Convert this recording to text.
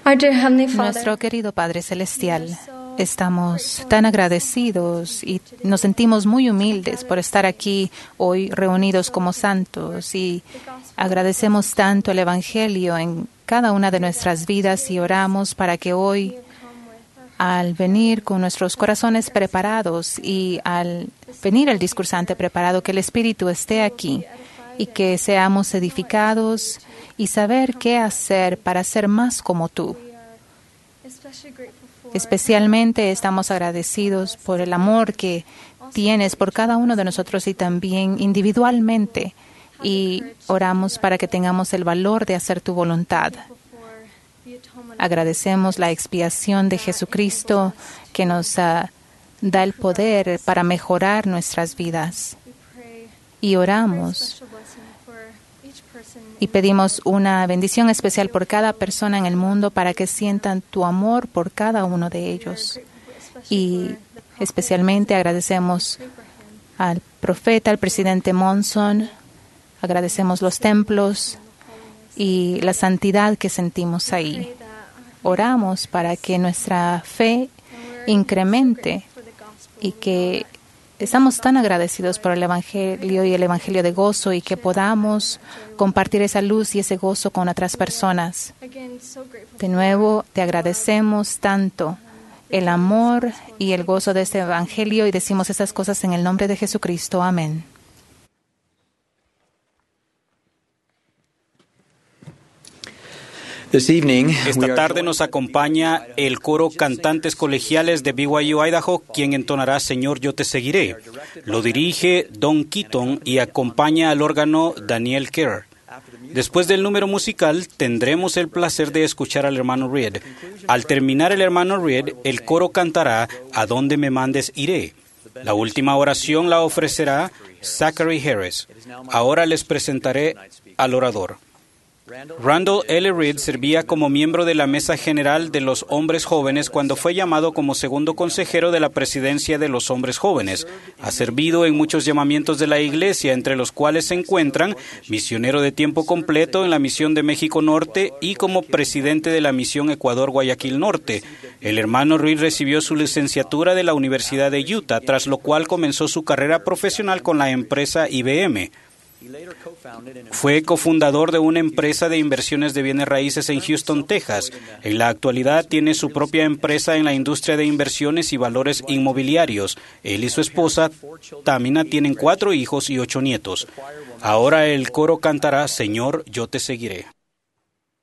Our dear Heavenly Father, Nuestro querido Padre Celestial, estamos tan agradecidos y nos sentimos muy humildes por estar aquí hoy reunidos como santos y agradecemos tanto el Evangelio en cada una de nuestras vidas y oramos para que hoy, al venir con nuestros corazones preparados y al venir el discursante preparado, que el Espíritu esté aquí y que seamos edificados y saber qué hacer para ser más como tú. Especialmente estamos agradecidos por el amor que tienes por cada uno de nosotros y también individualmente. Y oramos para que tengamos el valor de hacer tu voluntad. Agradecemos la expiación de Jesucristo que nos da el poder para mejorar nuestras vidas. Y oramos y pedimos una bendición especial por cada persona en el mundo para que sientan tu amor por cada uno de ellos. Y especialmente agradecemos al profeta, al presidente Monson, agradecemos los templos y la santidad que sentimos ahí. Oramos para que nuestra fe incremente y que estamos tan agradecidos por el Evangelio y el Evangelio de gozo y que podamos compartir esa luz y ese gozo con otras personas. De nuevo, te agradecemos tanto el amor y el gozo de este Evangelio y decimos esas cosas en el nombre de Jesucristo. Amén. Esta tarde nos acompaña el coro Cantantes Colegiales de BYU Idaho, quien entonará Señor, yo te seguiré. Lo dirige Don Keaton y acompaña al órgano Daniel Kerr. Después del número musical, tendremos el placer de escuchar al hermano Reed. Al terminar el hermano Reed, el coro cantará A donde me mandes iré. La última oración la ofrecerá Zachary Harris. Ahora les presentaré al orador. Randall L. Reed servía como miembro de la Mesa General de los Hombres Jóvenes cuando fue llamado como segundo consejero de la Presidencia de los Hombres Jóvenes. Ha servido en muchos llamamientos de la Iglesia, entre los cuales se encuentran misionero de tiempo completo en la Misión de México Norte y como presidente de la Misión Ecuador Guayaquil Norte. El hermano Reed recibió su licenciatura de la Universidad de Utah, tras lo cual comenzó su carrera profesional con la empresa IBM. Fue cofundador de una empresa de inversiones de bienes raíces en Houston, Texas. En la actualidad tiene su propia empresa en la industria de inversiones y valores inmobiliarios. Él y su esposa, Tamina, tienen 4 hijos y 8 nietos. Ahora el coro cantará Señor, yo te seguiré.